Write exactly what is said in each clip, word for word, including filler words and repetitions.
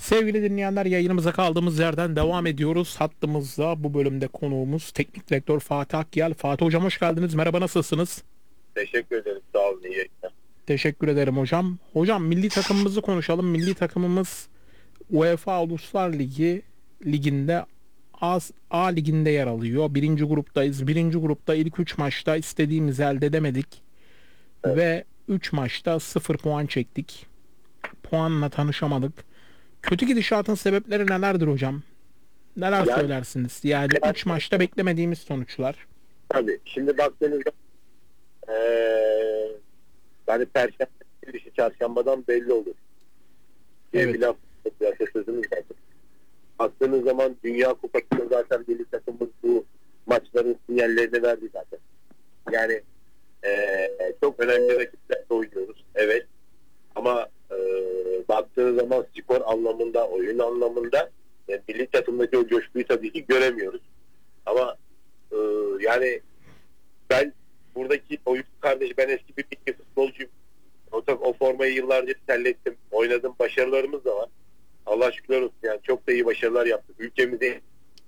Sevgili dinleyenler, yayınımıza kaldığımız yerden devam ediyoruz. Hattımızda bu bölümde konuğumuz Teknik Direktör Fatih Akyel. Fatih Hocam, hoş geldiniz. Merhaba, nasılsınız? Teşekkür ederim. Sağ olun. İyi yayınlar. Teşekkür ederim hocam. Hocam, milli takımımızı konuşalım. Milli takımımız UEFA Uluslar Ligi liginde A, A liginde yer alıyor. Birinci gruptayız. Birinci grupta ilk üç maçta istediğimizi elde edemedik. Evet. Ve üç maçta sıfır puan çektik. Puanla tanışamadık. Kötü gidişatın sebepleri nelerdir hocam? Neler Yani, söylersiniz? Yani yani üç maçta beklemediğimiz sonuçlar. tabii. Şimdi baktığınızda eee yani Perşembe girişi çarşambadan belli olur diye bir Evet. laf, bir atasözümüz vardır. Baktığınız zaman Dünya Kupası'nda zaten milli takımımız bu maçların sinyallerini verdi zaten. Yani eee, çok önemli rakiplerle oynuyoruz. Evet. Ama eee baktığınız zaman skor anlamında, oyun anlamında e, milli takımdaki o coşkuyu tabii ki göremiyoruz. Ama eee, yani ben buradaki oyuncu kardeşi, ben eski bir bilgi futbolcuyum. O, o formayı yıllarca terlettim. Oynadım. Başarılarımız da var. Allah şükürler olsun. Yani çok da iyi başarılar yaptık. Ülkemize,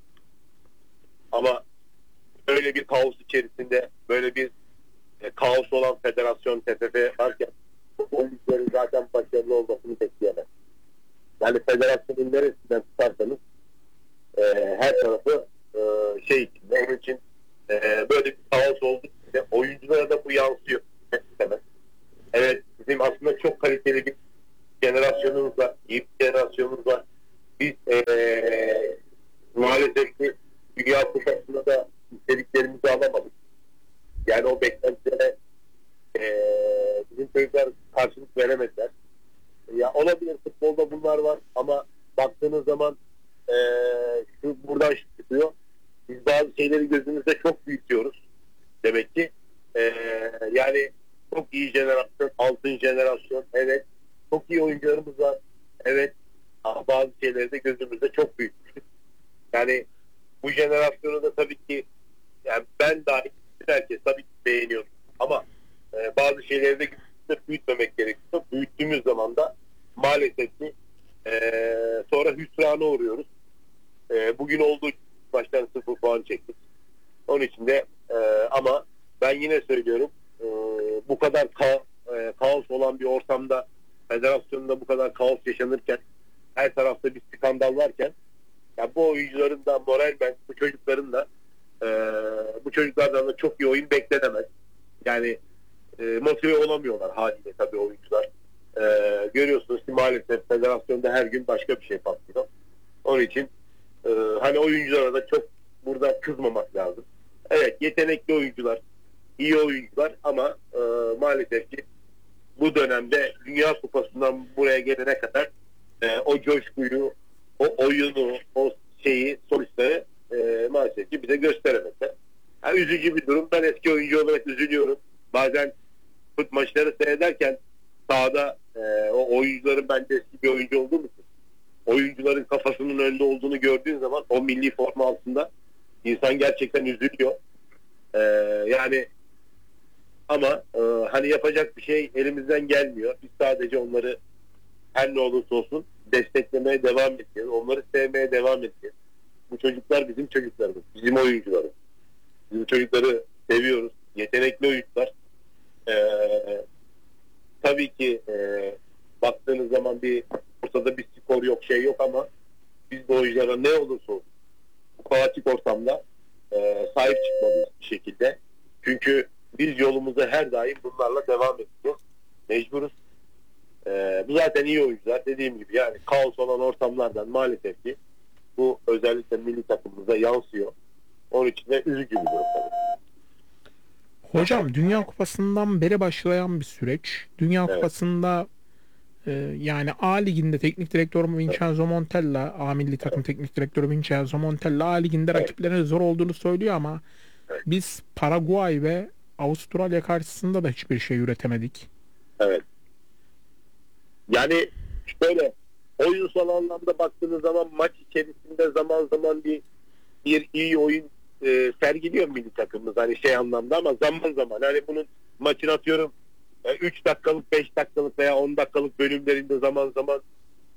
ama böyle bir kaos içerisinde, böyle bir e, kaos olan federasyon, T F F varken oyuncuların zaten başarılı olmasını bekleyemez. Yani federasyonun neresinden tutarsanız e, her tarafı e, şey içinde. Onun için e, böyle bir kaos olduğu için oyunculara da bu yansıyor. Evet, bizim aslında çok kaliteli bir jenerasyonumuz var. İyi bir jenerasyonumuz var. Biz ee, maalesef ki Dünya Kupası'nda da istediklerimizi alamadık. Yani o beklentilere ee, bizim çocuklar karşılık veremediler. Ya olabilir, futbolda bunlar var ama baktığınız zaman ee, şu buradan çıkıyor. Biz bazı şeyleri gözümüzde çok büyütüyoruz. Demek ki ee, yani çok iyi jenerasyon, altın jenerasyon, evet. Çok iyi oyuncularımız var. Evet. Ama bazı şeyleri de gözümüzde çok büyütmüştük. Yani bu jenerasyonu da tabii ki, yani ben dahil herkes tabii ki beğeniyor. Ama e, bazı şeyleri de gözümüzde büyütmemek gerekiyor. Büyüttüğümüz zaman da maalesef ki e, sonra hüsrana uğruyoruz. E, bugün olduğu baştan sıfır puan çektik. Onun için de e, ama ben yine söylüyorum, e, bu kadar ka- e, kaos olan bir ortamda, federasyonda bu kadar kaos yaşanırken, her tarafta bir skandal varken, ya bu oyuncuların da moral, ben bu çocukların da e, bu çocuklardan da çok iyi oyun beklenemez. Yani e, motive olamıyorlar haliyle tabii oyuncular. E, görüyorsunuz ki maalesef federasyonda her gün başka bir şey patlıyor. Onun için e, hani oyunculara da çok burada kızmamak lazım. Evet, yetenekli oyuncular, iyi oyuncular ama e, maalesef ki bu dönemde Dünya Kupası'ndan buraya gelene kadar e, o coşkuyu, o oyunu, o şeyi, sonuçları e, maalesef ki bize gösteremediler. Yani üzücü bir durum. Ben eski oyuncu olarak üzülüyorum. Bazen fut maçları seyrederken sahada e, o oyuncuların, ben de eski bir oyuncu olduğum için, oyuncuların kafasının önünde olduğunu gördüğün zaman o milli forma altında insan gerçekten üzülüyor. E, yani ama e, hani yapacak bir şey elimizden gelmiyor. Biz sadece onları her ne olursa olsun desteklemeye devam edeceğiz. Onları sevmeye devam edeceğiz. Bu çocuklar bizim çocuklarımız, bizim oyuncularımız. Bizim çocukları seviyoruz. Yetenekli oyuncular. Ee, tabii ki e, baktığınız zaman bir ortada bir skor yok, şey yok ama biz bu oyunculara ne olursa olsun bu kaotik ortamda e, sahip çıkmalıyız bir şekilde. Çünkü biz yolumuza her daim bunlarla devam edeceğiz. Mecburuz. Ee, bu zaten iyi oyuncular, dediğim gibi, yani kaos olan ortamlardan maalesef ki bu özellikle milli takımımıza yansıyor. Onun için de üzücü bir durum tabii. Hocam, Dünya Kupası'ndan beri başlayan bir süreç. Dünya Evet. Kupası'nda e, yani A Ligi'nde teknik direktör Evet. Vincenzo Montella, A milli takım teknik direktörü Vincenzo Montella A Ligi'nde Evet. rakiplerine zor olduğunu söylüyor ama Evet. biz Paraguay ve Avustralya karşısında da hiçbir şey üretemedik. Evet. Yani şöyle, oyunsal anlamda baktığınız zaman maç içerisinde zaman zaman bir bir iyi oyun e, sergiliyor milli takımımız, hani şey anlamda, ama zaman zaman hani bunun maçın atıyorum üç dakikalık, beş dakikalık veya on dakikalık bölümlerinde zaman zaman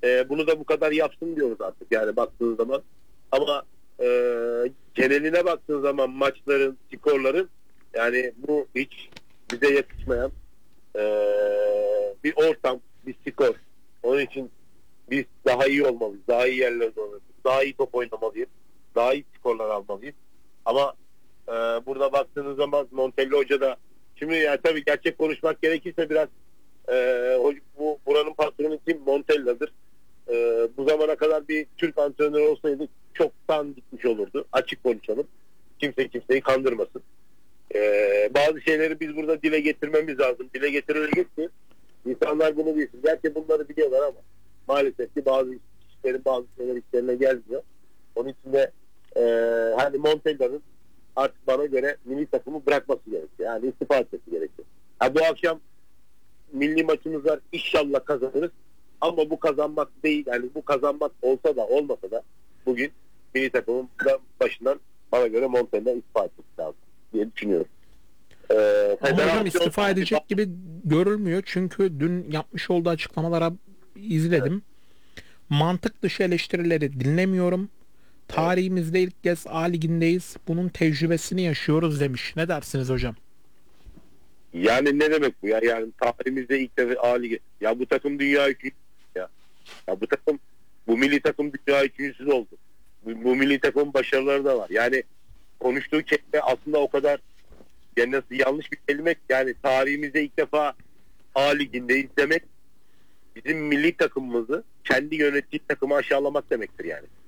e, bunu da bu kadar yapsın diyoruz artık yani baktığın zaman. Ama e, geneline baktığın zaman maçların, skorların yani bu hiç bize yakışmayan e, bir ortam, bir skor. Onun için biz daha iyi olmalıyız, daha iyi yerlerde olmalıyız, daha iyi top oynamalıyız, daha iyi skorlar almalıyız. Ama e, burada baktığınız zaman Montella Hoca da şimdi yani tabii gerçek konuşmak gerekirse biraz e, bu buranın patronu kim? Montella'dır. E, bu zamana kadar bir Türk antrenörü olsaydı çoktan gitmiş olurdu. Açık konuşalım. Kimse kimseyi kandırmasın. E, bazı şeyleri biz burada dile getirmemiz lazım. Dile getirilmek ki insanlar bunu bilsin. Gerçi bunları biliyorlar ama maalesef ki bazı kişilerin bazı şeyler işlerine gelmiyor. Onun için de e, hani Montella'nın artık bana göre milli takımı bırakması gerekiyor. Yani istifa etmesi gerekiyor. Ha, bu akşam milli maçımız var. İnşallah kazanırız. Ama bu kazanmak değil. Yani bu kazanmak olsa da olmasa da bugün milli takımın başından bana göre Montella istifa etmesi lazım diye düşünüyorum. Ee, Ama hocam federasyon- istifa edecek gibi görülmüyor. Çünkü dün yapmış olduğu açıklamalara izledim. Mantık dışı eleştirileri dinlemiyorum. Tarihimizde ilk kez A ligindeyiz. Bunun tecrübesini yaşıyoruz demiş. Ne dersiniz hocam? Yani ne demek bu ya? Yani tarihimizde ilk defa A Ligi. Ya bu takım dünya üçüncüsü ya. Ya bu takım, bu milli takım dünya üçüncüsü oldu. Bu, bu milli takımın başarıları da var. Yani konuştuğu kelime aslında o kadar yani nasıl yanlış bir kelime. Yani tarihimizde ilk defa A Ligi'ndeyiz demek bizim milli takımımızı kendi yönettiği takımı aşağılamak demektir yani.